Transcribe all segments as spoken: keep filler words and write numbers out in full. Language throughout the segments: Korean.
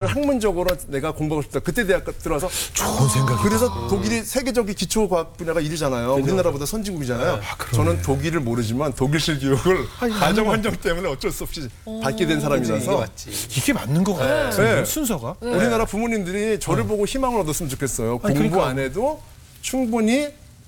학문적으로 내가 공부하고 싶다. 그때 대학 들어서 좋은 생각이다. 그래서 독일이 세계적인 기초과학 분야가 일 위잖아요. 우리나라보다 선진국이잖아요. 아, 저는 독일을 모르지만 독일식 교육을 가정 환경 때문에 어쩔 수 없이 받게 된 사람이라서 이게 맞는 것 같아요. 네. 순서가. 네. 우리나라 부모님들이 저를 보고 희망을 얻었으면 좋겠어요. 아니, 공부 그러니까. 안 해도 충분히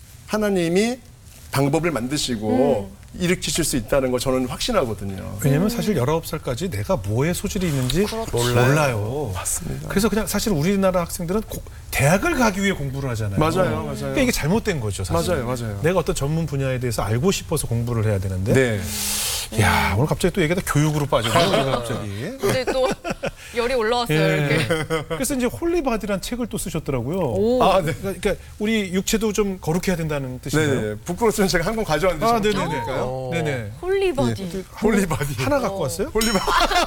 하나님이 방법을 만드시고 음. 일으키실 수 있다는 거 저는 확신하거든요. 왜냐면 사실 열아홉 살까지 내가 뭐에 소질이 있는지 그렇죠. 몰라요. 맞습니다. 그래서 그냥 사실 우리나라 학생들은 고- 대학을 가기 위해 공부를 하잖아요. 맞아요, 맞아요. 그러니까 이게 잘못된 거죠, 사실. 맞아요, 맞아요. 내가 어떤 전문 분야에 대해서 알고 싶어서 공부를 해야 되는데. 네. 야, 오늘 갑자기 또 얘기가 교육으로 빠졌네요, 우리가 갑자기. 근데 또 열이 올라왔어요. 예. 이렇게. 그래서 이제 홀리바디라는 책을 또 쓰셨더라고요. 오. 아, 네. 그러니까 우리 육체도 좀 거룩해야 된다는 뜻인가요? 네네. 부끄러웠으면 제가 한 권 가져왔는데. 아, 좀 네네네. 드릴까요? 네네. 홀리바디. 홀리바디. 하나 갖고 왔어요? 홀리바디.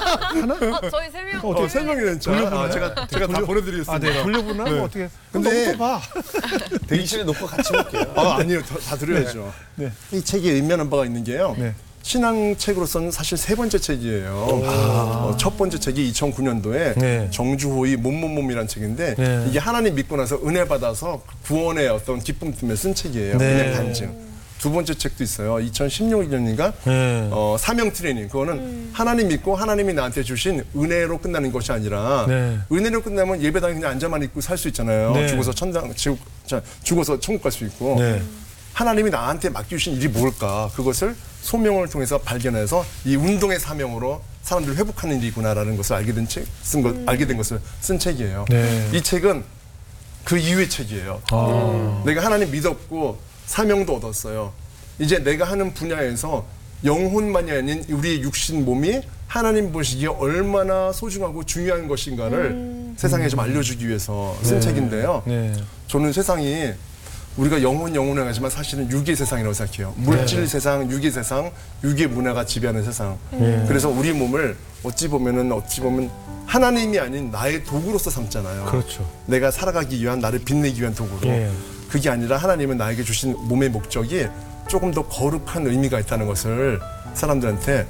어, 저희 세 명. 어, 세 명이나 진짜. 아, 제가, 제가 다 보내드리겠습니다. 아, 네. 돌려보나? 뭐 어떻게. 근데- 근데 너무 봐. 대기실에 놓고 같이 볼게요. 아, 아니요. 다, 다 드려야죠. 네. 이 책이 의미하는 바가 있는 게요. 네. 신앙책으로서는 사실 세 번째 책이에요. 어, 첫 번째 책이 이천구 년도에 네. 정주호의 몸몸몸이라는 책인데 네. 이게 하나님 믿고 나서 은혜 받아서 구원의 어떤 기쁨 때문에 쓴 책이에요. 네. 은혜 간증. 두 번째 책도 있어요. 이천십육 년인가 네. 어, 사명 트레이닝. 그거는 하나님 믿고 하나님이 나한테 주신 은혜로 끝나는 것이 아니라 네. 은혜로 끝나면 예배당에 그냥 앉아만 있고 살 수 있잖아요. 네. 죽어서 천당, 지옥, 자, 죽어서 천국 갈 수 있고. 네. 하나님이 나한테 맡겨주신 일이 뭘까? 그것을 소명을 통해서 발견해서 이 운동의 사명으로 사람들을 회복하는 일이구나라는 것을 알게 된 책, 쓴 것, 알게 된 것을 쓴 책이에요. 네. 이 책은 그 이후의 책이에요. 아. 내가 하나님 믿었고 사명도 얻었어요. 이제 내가 하는 분야에서 영혼만이 아닌 우리의 육신 몸이 하나님 보시기에 얼마나 소중하고 중요한 것인가를 세상에 좀 알려주기 위해서 쓴 책인데요. 네. 저는 세상이 우리가 영혼 영혼을 하지만 사실은 육의 세상이라고 생각해요. 물질 네. 세상, 육의 세상, 육의 문화가 지배하는 세상. 네. 그래서 우리 몸을 어찌 보면은 어찌 보면 하나님이 아닌 나의 도구로서 삼잖아요. 그렇죠. 내가 살아가기 위한 나를 빛내기 위한 도구로. 예. 그게 아니라 하나님은 나에게 주신 몸의 목적이 조금 더 거룩한 의미가 있다는 것을 사람들한테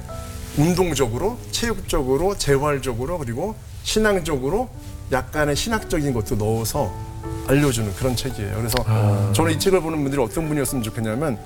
운동적으로, 체육적으로, 재활적으로 그리고 신앙적으로 약간의 신학적인 것도 넣어서 알려주는 그런 책이에요. 그래서 아. 저는 이 책을 보는 분들이 어떤 분이었으면 좋겠냐면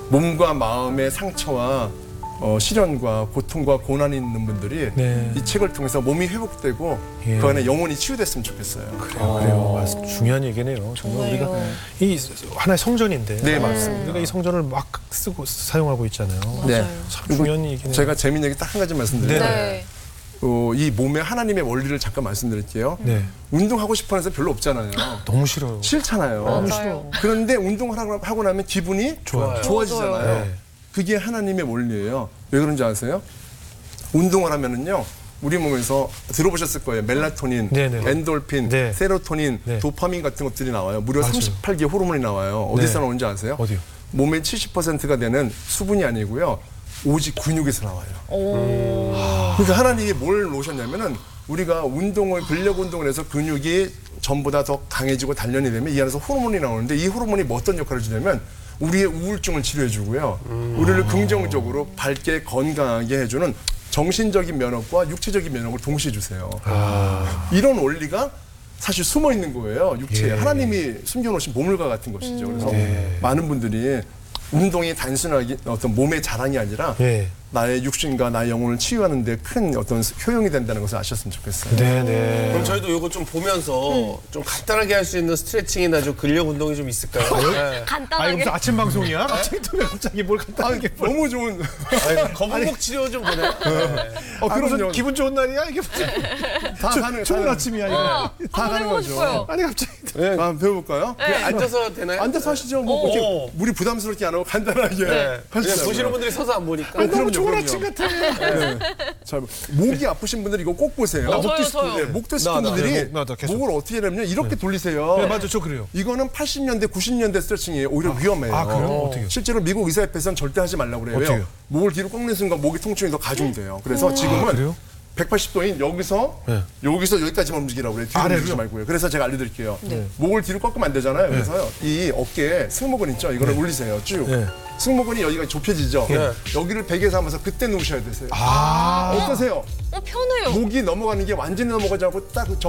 몸과 마음의 상처와 어, 시련과 고통과 고난이 있는 분들이 네. 이 책을 통해서 몸이 회복되고 예. 그 안에 영혼이 치유됐으면 좋겠어요. 그래요. 그래요. 맞- 중요한 얘기네요. 정말 정말요. 우리가 이 하나의 성전인데. 네, 맞습니다. 우리가 이 성전을 막 쓰고 사용하고 있잖아요. 네. 참 중요한 얘기네요. 제가 재미있는 얘기 딱 한 가지 말씀드리면 네. 어, 이 몸의 하나님의 원리를 잠깐 말씀드릴게요. 네. 운동하고 싶어하는 사람 별로 없잖아요. 너무 싫어요. 싫잖아요. 맞아요. 그런데 운동을 하고, 하고 나면 기분이 좋아요. 좋아지잖아요. 네. 그게 하나님의 원리예요. 왜 그런지 아세요? 운동을 하면은요. 우리 몸에서 들어보셨을 거예요. 멜라토닌, 네네. 엔돌핀, 네. 세로토닌, 네. 도파민 같은 것들이 나와요. 무려 맞아요. 삼십팔 개 호르몬이 나와요. 어디서 네. 나오는지 아세요? 어디요? 몸의 칠십 퍼센트가 되는 수분이 아니고요. 오직 근육에서 나와요. 오. 그러니까 하나님이 뭘 놓으셨냐면은 우리가 운동을 근력 운동을 해서 근육이 전보다 더 강해지고 단련이 되면 이 안에서 호르몬이 나오는데 이 호르몬이 뭐 어떤 역할을 주냐면 우리의 우울증을 치료해주고요. 우리를 긍정적으로 밝게 건강하게 해주는 정신적인 면역과 육체적인 면역을 동시에 주세요. 이런 원리가 사실 숨어 있는 거예요. 육체에. 예. 하나님이 숨겨놓으신 보물과 같은 것이죠. 그래서 많은 분들이 운동이 단순하게 어떤 몸의 자랑이 아니라 예. 나의 육신과 나의 영혼을 치유하는 데 큰 어떤 효용이 된다는 것을 아셨으면 좋겠어요. 네네. 그럼 저희도 이거 좀 보면서 좀 간단하게 할 수 있는 스트레칭이나 좀 근력 운동이 좀 있을까요? 네. 아, 이거 간단하게. 무슨 아침 방송이야? 갑자기 또 왜 갑자기 뭘 간단하게 뭘. 너무 좋은. 아니, 거북목 치료 좀 보내요. 네. 어, 아, 무슨 그럼요. 기분 좋은 날이야? 이게 무슨 다 조- 가능, 좋은 가능. 아침이야, 이거. 어, 다 한번 가는 해보고 거죠. 싶어요. 아니, 갑자기. 네. 한번 배워볼까요? 그냥 앉아서 되나요? 앉아서 하시죠. 뭐 이렇게 오. 우리 부담스럽게 안 하고 간단하게 네. 그냥 하시죠. 보시는 분들이 서서 안 보니까. 어, 너무 그럼요, 좋은 그럼요. 아침 같아. 자, 목이 아프신 분들 이거 꼭 보세요. 나 목 저요, 디스크. 저요. 네, 목 디스크 나, 나, 분들이 네, 목, 나, 나 계속. 목을 어떻게 하냐면 이렇게 돌리세요. 네, 맞아, 저 그래요. 이거는 팔십 년대, 구십 년대 스트레칭이에요. 오히려 위험해요. 아, 그래요? 어떻게요? 실제로 미국 의사협회에서는 절대 하지 말라고 그래요. 어떻게요? 왜요? 목을 뒤로 꺾는 순간 목의 통증이 더 가중돼요. 그래서 지금은 아, 그래요? 백팔십 도인 여기서 네. 여기서 여기까지만 움직이라고 그래요. 뒤로 아래로요? 움직이지 말고요. 그래서 제가 알려드릴게요. 목을 뒤로 꺾으면 안 되잖아요. 그래서요. 이 어깨에 승모근 있죠? 이거를 올리세요. 쭉. 네. 승모근이 여기가 좁혀지죠? 네. 여기를 베개에서 하면서 그때 누우셔야 되세요. 아. 어떠세요? 어, 편해요. 목이 넘어가는 게 완전히 넘어가지 않고 딱